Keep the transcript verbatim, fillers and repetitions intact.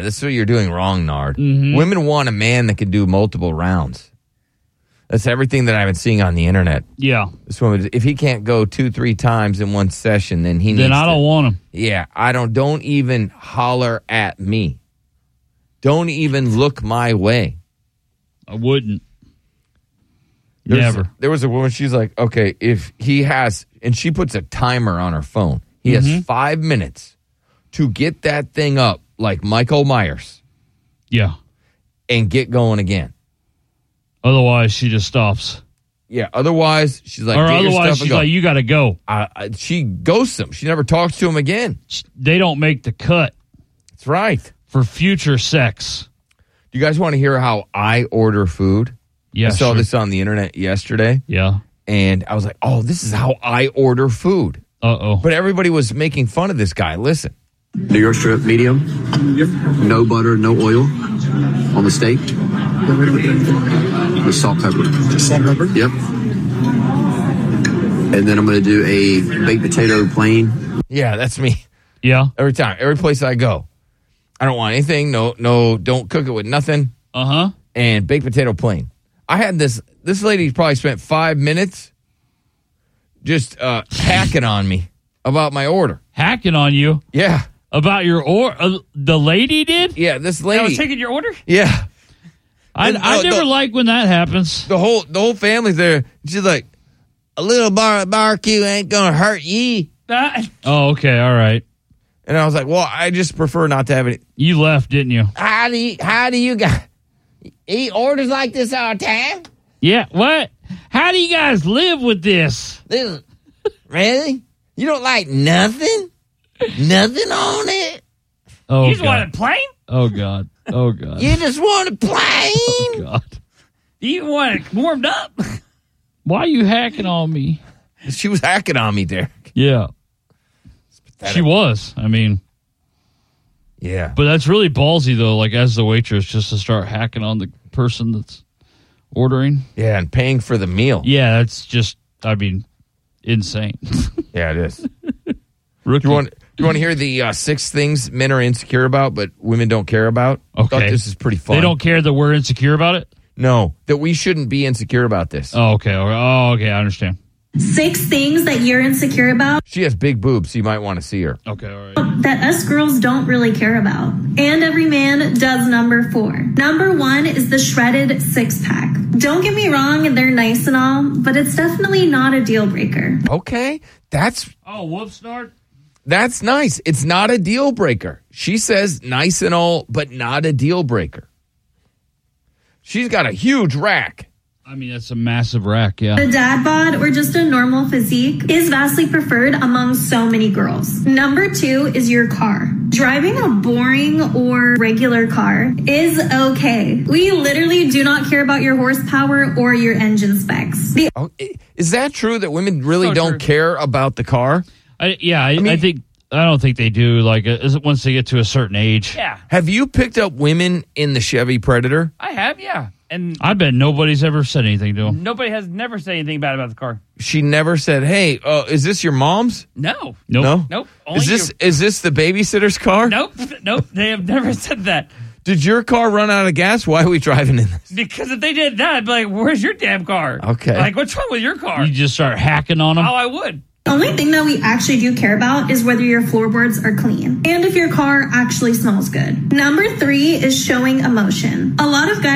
this is what you're doing wrong, Nard. Mm-hmm. Women want a man that can do multiple rounds. That's everything that I've been seeing on the internet. Yeah. This woman, if he can't go two, three times in one session, then he needs Then I don't to, want him. Yeah, I don't. Don't even holler at me. Don't even look my way. I wouldn't. There's, Never. There was a woman, she's like, okay, if he has, and she puts a timer on her phone. He Mm-hmm. has five minutes to get that thing up like Michael Myers Yeah. and get going again. Otherwise, she just stops. Yeah, otherwise, she's like, or get your otherwise, stuff and she's go. like, you got to go. I, I, she ghosts him. She never talks to him again. They don't make the cut That's right. for future sex. Do you guys want to hear how I order food? Yeah, I saw sure. this on the internet yesterday, Yeah. and I was like, oh, this is how I order food. Uh-oh. But everybody was making fun of this guy. Listen. New York strip, medium. Yep. No butter, no oil on the steak. With salt, pepper. Just salt, pepper? Yep. And then I'm going to do a baked potato plain. Yeah, that's me. Yeah. Every time, every place I go. I don't want anything. No, no, don't cook it with nothing. Uh-huh. And baked potato plain. I had this, this lady probably spent five minutes just uh, hacking on me about my order. Hacking on you Yeah. about your or uh, the lady did? Yeah, this I lady. was taking your order? yeah. I, And, I uh, never the- like when that happens. The whole the whole family's there. She's like, a little bar barbecue ain't gonna hurt ye. Uh, Oh, okay. All right. And I was like, well, I just prefer not to have any. You left, didn't you? How do you, how do you guys eat orders like this all the time? Yeah. What? How do you guys live with this? This, really? You don't like nothing? Nothing on it? Oh, you just God. want it plain? Oh, God. Oh, God. You just want it plain? Oh, God. You want it warmed up? Why are you hacking on me? She was hacking on me, Derek. Yeah. She was. I mean, Yeah. but that's really ballsy, though, like as the waitress, just to start hacking on the person that's ordering. Yeah, and paying for the meal. Yeah, that's just, I mean, insane. Yeah, it is. Rookie. Do you want? Do you want to hear the uh, six things men are insecure about, but women don't care about? I thought Okay. this is pretty fun. They don't care that we're insecure about it? No, that we shouldn't be insecure about this. Oh, okay. Oh, okay. I understand. Six things that you're insecure about She has big boobs, so you might want to see her. Okay, all right. that us girls don't really care about. And every man does number four. Number one is the shredded six pack. Don't get me wrong, they're nice and all, but it's definitely not a deal breaker. Okay, that's Oh, whoops, Nard. that's nice. It's not a deal breaker. She says nice and all, but not a deal breaker. She's got a huge rack. I mean, that's a massive rack, yeah. The dad bod or just a normal physique is vastly preferred among so many girls. Number two is your car. Driving a boring or regular car is okay. We literally do not care about your horsepower or your engine specs. The Oh, i- is that true that women really So don't true. care about the car? I, yeah, I, I, mean- think, I don't think they do. Like, uh, is it once they get to a certain age? Yeah, Have you picked up women in the Chevy Predator? I have, yeah. And I bet nobody's ever said anything to them. nobody has never said anything bad about the car. She never said, "Hey, uh, is this your mom's?" No. Nope. No. Nope. Only Is this you. is this the babysitter's car? Nope. Nope. They have never said that. Did your car run out of gas? Why are we driving in this? Because if they did that, I'd be like, where's your damn car? Okay. Like, what's wrong with your car? You just start hacking on them. Oh, I would. only thing that we actually do care about is whether your floorboards are clean and if your car actually smells good. Number three is showing emotion. A lot of guys